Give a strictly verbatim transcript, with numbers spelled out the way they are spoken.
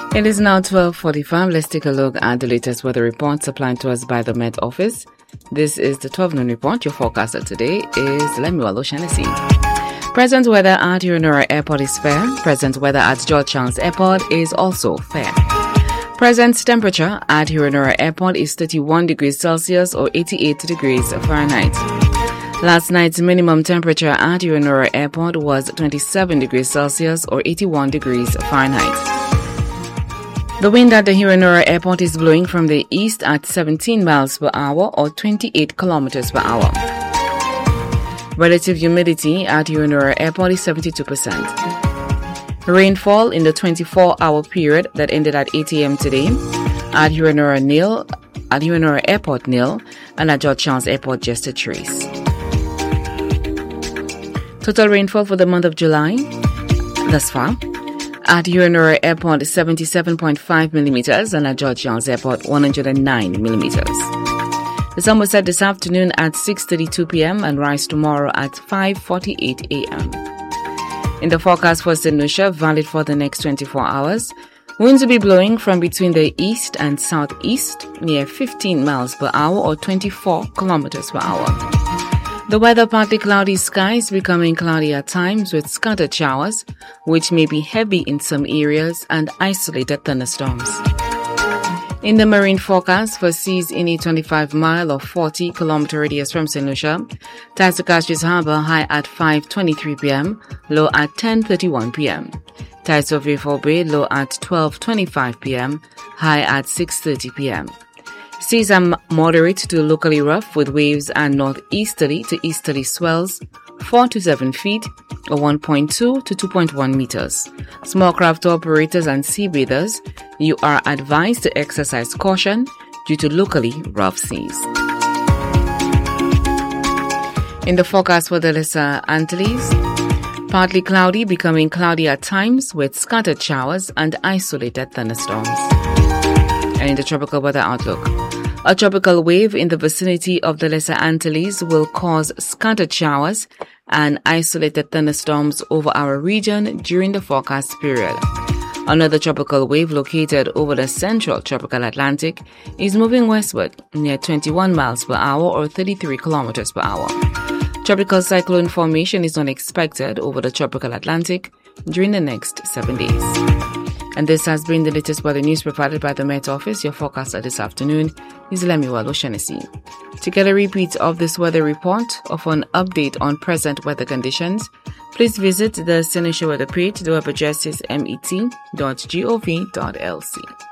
It is now twelve forty-five. Let's take a look at the latest weather report supplied to us by the Met Office. This is the twelve noon report. Your forecaster today is Lemuel O'Shaughnessy. Present weather at Heronora Airport is fair. Present weather at George Chance Airport is also fair. Present temperature at Heronora Airport is thirty-one degrees Celsius or eighty-eight degrees Fahrenheit. Last night's minimum temperature at Heronora Airport was twenty-seven degrees Celsius or eighty-one degrees Fahrenheit. The wind at the Heronora Airport is blowing from the east at seventeen miles per hour or twenty-eight kilometers per hour. Relative humidity at Heronora Airport is seventy-two percent. Rainfall in the twenty-four hour period that ended at eight a.m. today at Heronora nil, at Heronora Airport nil, and at George Chance Airport just a trace. Total rainfall for the month of July thus far. At Heronora Airport, seventy-seven point five millimeters, and at George Chance Airport, one hundred nine millimeters. The sun will set this afternoon at six thirty-two p.m. and rise tomorrow at five forty-eight a.m. In the forecast for Saint Lucia, valid for the next twenty-four hours, winds will be blowing from between the east and southeast near fifteen miles per hour or twenty-four kilometers per hour. The weather partly cloudy skies becoming cloudy at times with scattered showers, which may be heavy in some areas, and isolated thunderstorms. In the marine forecast for seas in a twenty-five mile or forty kilometer radius from Saint Lucia, tides to Castries Harbour high at five twenty-three p.m., low at ten thirty-one p.m. Tides of Vauxhall Bay low at twelve twenty-five p.m., high at six thirty p.m. Seas are moderate to locally rough with waves and northeasterly to easterly swells four to seven feet or one point two to two point one meters. Small craft operators and sea bathers, you are advised to exercise caution due to locally rough seas. In the forecast for the Lesser Antilles, partly cloudy becoming cloudy at times with scattered showers and isolated thunderstorms. And in the tropical weather outlook, a tropical wave in the vicinity of the Lesser Antilles will cause scattered showers and isolated thunderstorms over our region during the forecast period. Another tropical wave located over the central tropical Atlantic is moving westward near twenty-one miles per hour or thirty-three kilometers per hour. Tropical cyclone formation is unexpected over the tropical Atlantic during the next seven days. And this has been the latest weather news provided by the Met Office. Your forecaster this afternoon is Lemuel O'Shaughnessy. To get a repeat of this weather report or for an update on present weather conditions, please visit the Saint Lucia weather page. The web address is met dot gov dot l c.